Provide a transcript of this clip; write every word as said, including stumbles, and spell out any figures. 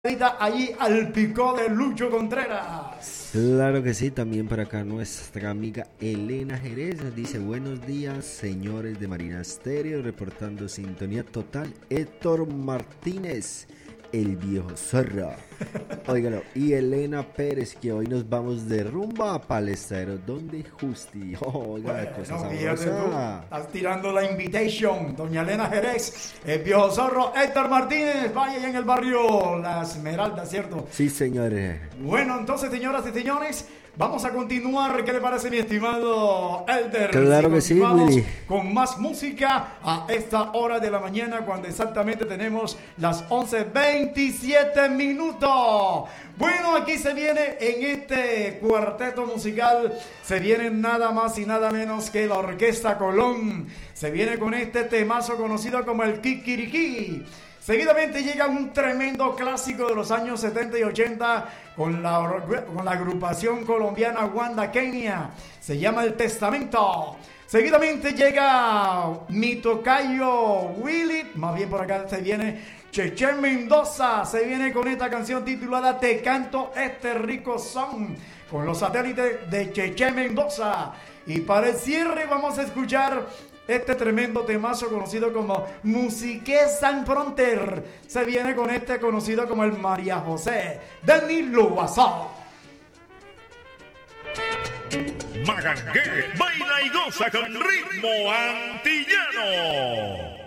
Allí al picó de Lucho Contreras. Claro que sí, también para acá nuestra amiga Elena Jerez nos dice: buenos días, señores de Marina Estéreo, reportando sintonía total. Héctor Martínez, el viejo zorro. Óigalo, y Elena Pérez, que hoy nos vamos de rumba a Palestero, donde Justi. Oh, oiga, Bueno, la cosa no, sabrosa. Estás tirando la invitation, doña Elena Jerez, el viejo zorro Héctor Martínez, vaya allá en el barrio La Esmeralda, ¿cierto? Sí, señores. Bueno, entonces, señoras y señores, vamos a continuar. ¿Qué le parece, mi estimado Elder? Claro Si que sí, continuamos Willy. con más música a esta hora de la mañana, cuando exactamente tenemos las once veintisiete minutos. Bueno, aquí se viene en este cuarteto musical, se viene nada más y nada menos que la Orquesta Colón. Se viene con este temazo conocido como el Kikiriki. Seguidamente llega un tremendo clásico de los años setenta y ochenta con la, con la agrupación colombiana Wanda Kenia. Se llama El Testamento. Seguidamente llega mi tocayo Willy, más bien por acá se viene Cheche Mendoza. Se viene con esta canción titulada Te canto este rico son, con los satélites de Cheche Mendoza. Y para el cierre vamos a escuchar este tremendo temazo conocido como Musique San Fronter. Se viene con este conocido como el María José de Nilo Guasá. Magangué, baila y goza con ritmo antillano.